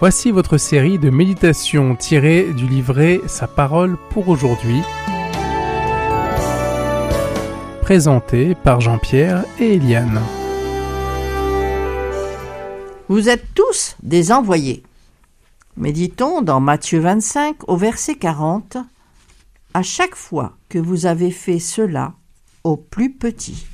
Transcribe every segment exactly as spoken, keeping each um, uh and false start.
Voici votre série de méditations tirées du livret Sa parole pour aujourd'hui, présentée par Jean-Pierre et Eliane. Vous êtes tous des envoyés. Méditons dans Matthieu vingt-cinq au verset quarante. À chaque fois que vous avez fait cela au plus petit.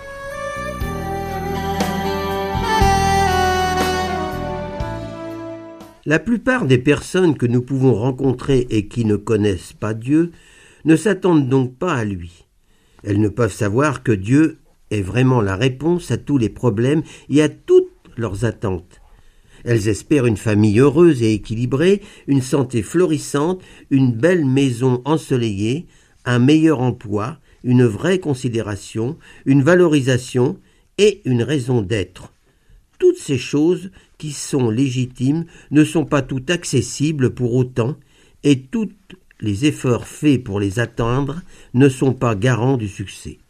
La plupart des personnes que nous pouvons rencontrer et qui ne connaissent pas Dieu ne s'attendent donc pas à lui. Elles ne peuvent savoir que Dieu est vraiment la réponse à tous les problèmes et à toutes leurs attentes. Elles espèrent une famille heureuse et équilibrée, une santé florissante, une belle maison ensoleillée, un meilleur emploi, une vraie considération, une valorisation et une raison d'être. Toutes ces choses qui sont légitimes ne sont pas toutes accessibles pour autant, et tous les efforts faits pour les atteindre ne sont pas garants du succès.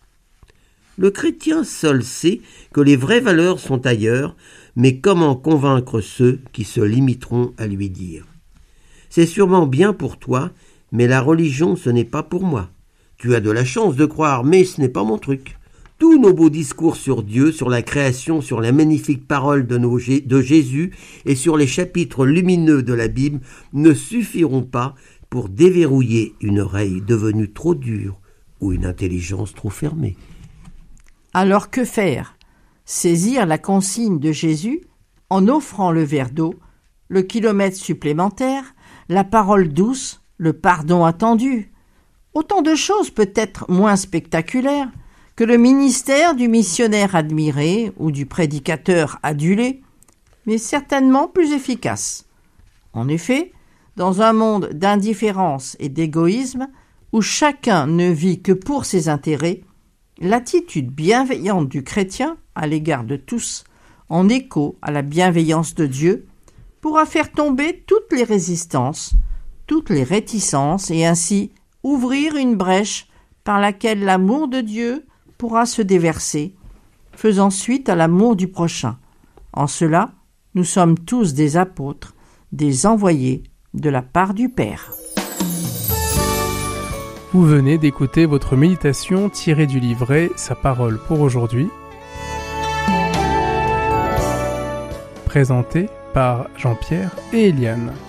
Le chrétien seul sait que les vraies valeurs sont ailleurs, mais comment convaincre ceux qui se limiteront à lui dire « C'est sûrement bien pour toi, mais la religion ce n'est pas pour moi. Tu as de la chance de croire, mais ce n'est pas mon truc. » Tous nos beaux discours sur Dieu, sur la création, sur la magnifique parole de, nos, de Jésus et sur les chapitres lumineux de la Bible ne suffiront pas pour déverrouiller une oreille devenue trop dure ou une intelligence trop fermée. Alors que faire ? Saisir la consigne de Jésus en offrant le verre d'eau, le kilomètre supplémentaire, la parole douce, le pardon attendu. Autant de choses peut-être moins spectaculaires que le ministère du missionnaire admiré ou du prédicateur adulé, mais certainement plus efficace. En effet, dans un monde d'indifférence et d'égoïsme, où chacun ne vit que pour ses intérêts, l'attitude bienveillante du chrétien à l'égard de tous, en écho à la bienveillance de Dieu, pourra faire tomber toutes les résistances, toutes les réticences et ainsi ouvrir une brèche par laquelle l'amour de Dieu pourra se déverser, faisant suite à l'amour du prochain. En cela, nous sommes tous des apôtres, des envoyés de la part du Père. Vous venez d'écouter votre méditation tirée du livret Sa parole pour aujourd'hui, présentée par Jean-Pierre et Eliane.